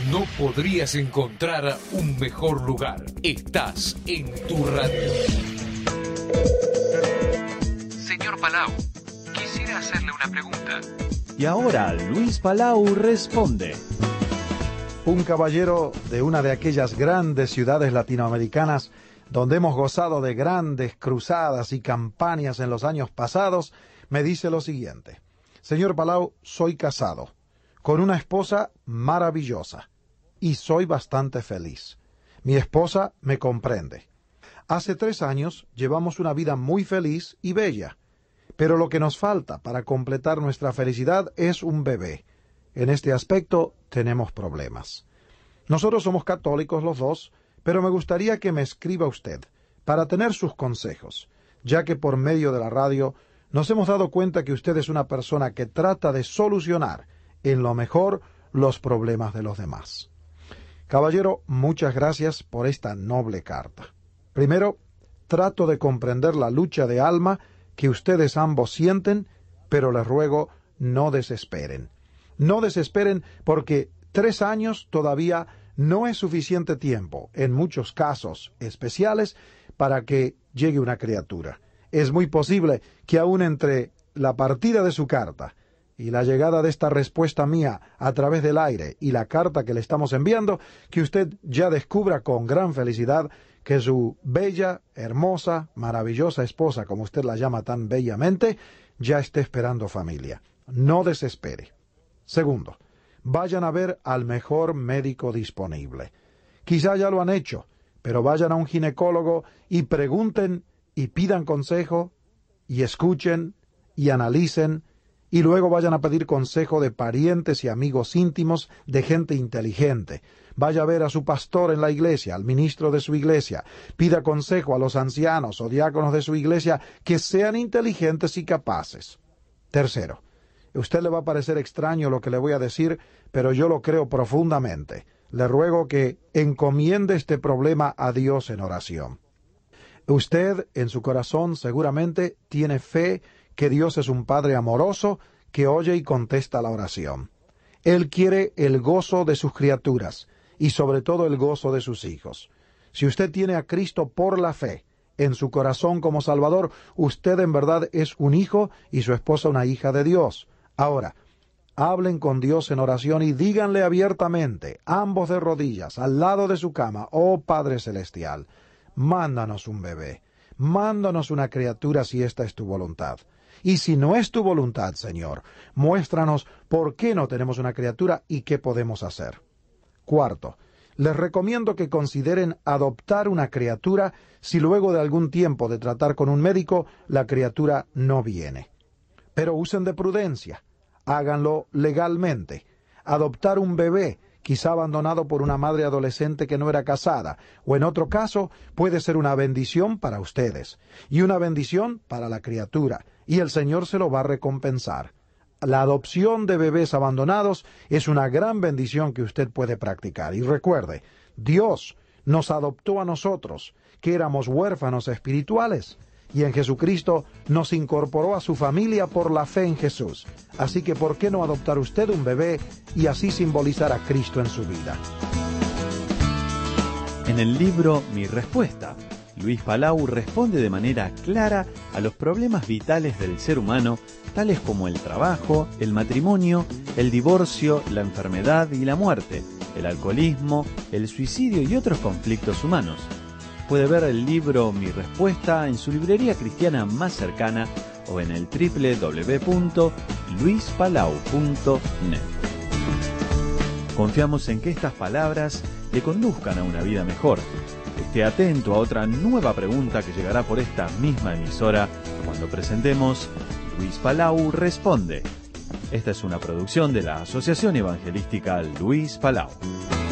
No podrías encontrar un mejor lugar. Estás en tu radio. Señor Palau, quisiera hacerle una pregunta. Y ahora Luis Palau responde. Un caballero de una de aquellas grandes ciudades latinoamericanas donde hemos gozado de grandes cruzadas y campañas en los años pasados, me dice lo siguiente: Señor Palau, soy casado con una esposa maravillosa y soy bastante feliz. Mi esposa me comprende. Hace 3 años llevamos una vida muy feliz y bella, pero lo que nos falta para completar nuestra felicidad es un bebé. En este aspecto tenemos problemas. Nosotros somos católicos los dos, pero me gustaría que me escriba usted para tener sus consejos, ya que por medio de la radio nos hemos dado cuenta que usted es una persona que trata de solucionar en lo mejor los problemas de los demás. Caballero, muchas gracias por esta noble carta. Primero, trato de comprender la lucha de alma que ustedes ambos sienten, pero les ruego no desesperen. No desesperen porque 3 años todavía no es suficiente tiempo, en muchos casos especiales, para que llegue una criatura. Es muy posible que aún entre la partida de su carta y la llegada de esta respuesta mía a través del aire y la carta que le estamos enviando, que usted ya descubra con gran felicidad que su bella, hermosa, maravillosa esposa, como usted la llama tan bellamente, ya esté esperando familia. No desespere. Segundo, vayan a ver al mejor médico disponible. Quizá ya lo han hecho, pero vayan a un ginecólogo y pregunten y pidan consejo y escuchen y analicen y luego vayan a pedir consejo de parientes y amigos íntimos, de gente inteligente. Vaya a ver a su pastor en la iglesia, al ministro de su iglesia. Pida consejo a los ancianos o diáconos de su iglesia que sean inteligentes y capaces. Tercero, a usted le va a parecer extraño lo que le voy a decir, pero yo lo creo profundamente. Le ruego que encomiende este problema a Dios en oración. Usted, en su corazón, seguramente tiene fe que Dios es un Padre amoroso que oye y contesta la oración. Él quiere el gozo de sus criaturas y sobre todo el gozo de sus hijos. Si usted tiene a Cristo por la fe en su corazón como Salvador, usted en verdad es un hijo y su esposa una hija de Dios. Ahora, hablen con Dios en oración y díganle abiertamente, ambos de rodillas, al lado de su cama: oh Padre Celestial, mándanos un bebé, mándanos una criatura si esta es tu voluntad. Y si no es tu voluntad, Señor, muéstranos por qué no tenemos una criatura y qué podemos hacer. Cuarto, les recomiendo que consideren adoptar una criatura si luego de algún tiempo de tratar con un médico la criatura no viene. Pero usen de prudencia, háganlo legalmente. Adoptar un bebé, quizá abandonado por una madre adolescente que no era casada, o en otro caso puede ser una bendición para ustedes, y una bendición para la criatura, y el Señor se lo va a recompensar. La adopción de bebés abandonados es una gran bendición que usted puede practicar. Y recuerde, Dios nos adoptó a nosotros, que éramos huérfanos espirituales, y en Jesucristo nos incorporó a su familia por la fe en Jesús. Así que, ¿por qué no adoptar usted un bebé y así simbolizar a Cristo en su vida? En el libro Mi Respuesta, Luis Palau responde de manera clara a los problemas vitales del ser humano, tales como el trabajo, el matrimonio, el divorcio, la enfermedad y la muerte, el alcoholismo, el suicidio y otros conflictos humanos. Puede ver el libro Mi Respuesta en su librería cristiana más cercana o en el www.luispalau.net. Confiamos en que estas palabras le conduzcan a una vida mejor. Esté atento a otra nueva pregunta que llegará por esta misma emisora cuando presentemos Luis Palau Responde. Esta es una producción de la Asociación Evangelística Luis Palau.